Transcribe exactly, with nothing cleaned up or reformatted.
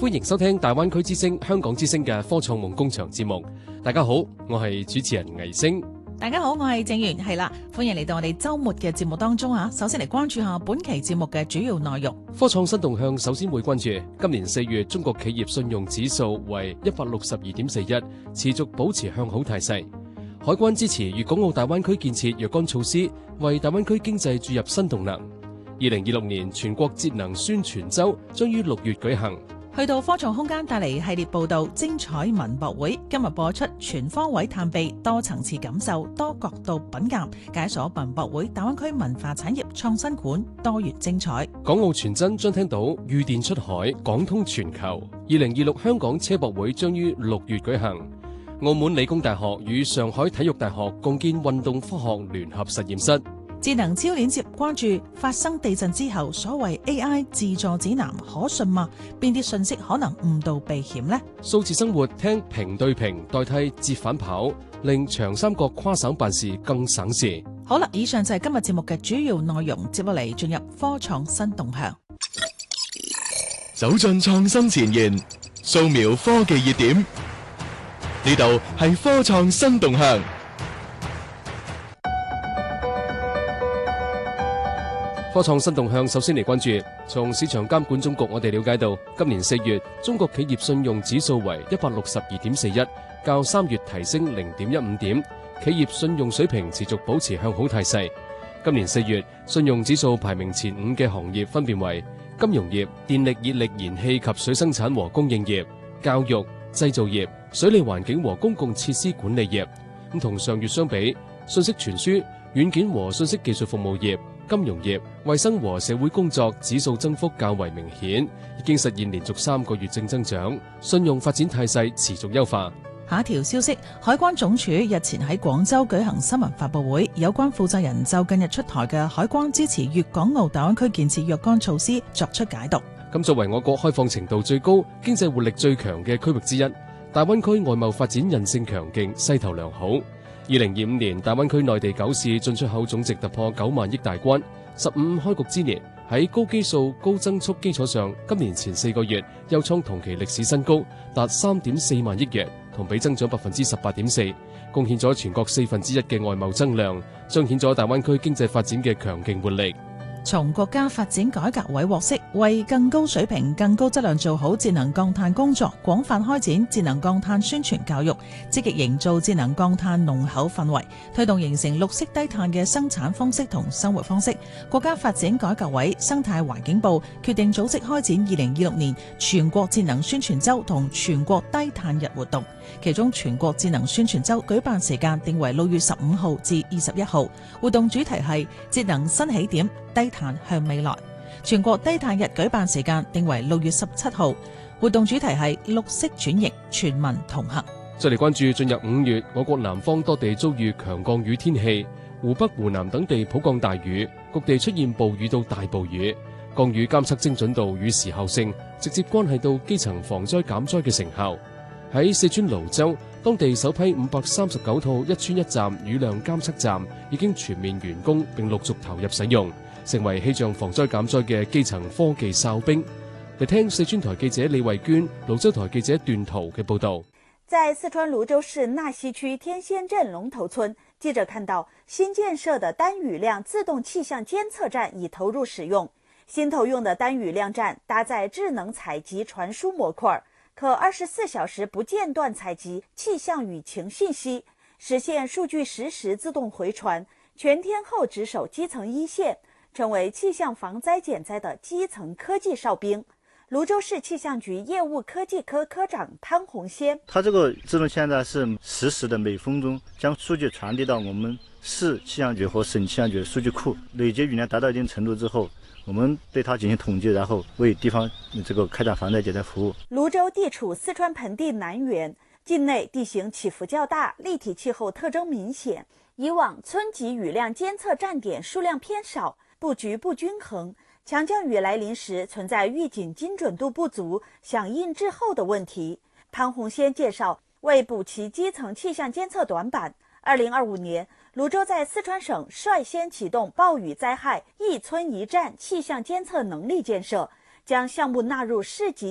歡迎收聽大灣區之聲、香港之聲嘅科創夢工場節目。大家好，我係主持人倪星。 大家好，我係鄭源，係啦，歡迎嚟到我哋周末嘅節目當中啊。首先嚟關注下本期節目嘅主要內容。 科創新動向首先會關注今年四月中國企業信用指數為一百六十二點四一，持續保持向好態勢。海關支持粵港澳大灣區建設若干措施，為大灣區經濟注入新動能。二零二六年全國節能宣傳週將於六月舉行。 去到科創空間帶嚟系列報道，精彩文博會今日播出全方位探秘，多層次感受，多角度品鑑，解鎖文博會大灣區文化產業創新館多元精彩。 港澳傳真將聽到御電出海，港通全球。二零二六香港車博會將於六月舉行。澳門理工大學與上海體育大學共建運動科學聯合實驗室。 智能超鏈接關注發生地震之後，所謂 A I 自助指南可信嗎？邊啲信息可能誤導避險呢？ 數字生活聽屏對屏代替折返跑，令長三角跨省辦事更省事。 好啦，以上就係今日節目嘅主要內容。接落嚟進入科創新動向， 走進創新前沿，掃描科技熱點。呢度係科創新動向。 科創新動向首先嚟關注，從市場監管總局我哋了解到，今年四月中國企業信用指數為一百六十二點四一，較三月提升零點一五點，企業信用水平持續保持向好態勢。今年四月信用指數排名前五嘅行業分別為金融業、電力、熱力、燃氣及水生產和供應業、教育、製造業、水利環境和公共設施管理業。咁同上月相比，信息傳輸、軟件和信息技術服務業、金融業、衛生和社會工作指數增幅較為明顯，已經實現連續三個月正增長，信用發展態勢持續優化。 下一條消息，海關總署日前喺廣州舉行新聞發佈會，有關負責人就近日出台嘅海關支持粵港澳大灣區建設若干措施作出解讀。 咁作為我國開放程度最高、經濟活力最強嘅區域之一，大灣區外貿發展韌性強勁，勢頭良好。二零二五年，大灣區內地九市進出口總值突破九萬億大關。十五開局之年，喺高基數、高增速基礎上，今年前四個月又創同期歷史新高，達三點四萬億元，同比增長百分之十八點四，貢獻咗全國四分之一嘅外貿增量，彰顯咗大灣區經濟發展嘅強勁活力。 從國家發展改革委獲悉，為更高水平、更高質量做好節能降碳工作，廣泛開展節能降碳宣傳教育，積極營造節能降碳濃厚氛圍，推動形成綠色低碳嘅生產方式同生活方式。國家發展改革委、生態環境部決定組織開展二零二六年全國節能宣傳週同全國低碳日活動。其中全國節能宣傳週舉辦時間定為六月十五號至二十一號，活動主題係節能新起點，低碳向未來。全國低碳日舉辦時間定為六月十七號，活動主題係綠色轉型，全民同行。 再嚟關注進入五月，我國南方多地遭遇強降雨天氣，湖北、湖南等地普降大雨，各地出現暴雨到大暴雨。降雨監測精準度與時效性直接關係到基層防災減災嘅成效。喺四川瀘州，當地首批五百三十九套一村一站雨量監測站已經全面完工並陸續投入使用，成為氣象防災減災嘅基層科技哨兵。嚟聽四川台記者李慧娟、瀘州台記者段濤嘅報道。 在四川瀘州市納西區天仙鎮龍頭村，記者看到新建設的單雨量自動氣象監測站已投入使用。新投用的單雨量站搭載智能採集傳輸模塊，可二十四小時不間斷採集氣象雨情信息，實現數據實時自動回傳，全天候值守基層一線，成為氣象防災減災的基層科技哨兵。泸州市氣象局業務科技科科長湯紅先， 它這個自動氣象站是實時的，每分鐘將數據傳遞到我們市氣象局和省氣象局的數據庫，累積雨量達到一定程度之後，我們對它進行統計，然後為地方這個開展防災減災服務。 泸州地處四川盆地南緣，境內地形起伏較大，立體氣候特徵明顯。以往村級雨量監測站點數量偏少，布局不均衡，強降雨來臨時存在預警精準度不足、響應滯後的問題。湯紅先介紹，為補齊基層氣象監測短板，二零二五年，泸州在四川省率先啟動暴雨災害一村一站氣象監測能力建設，將項目納入市級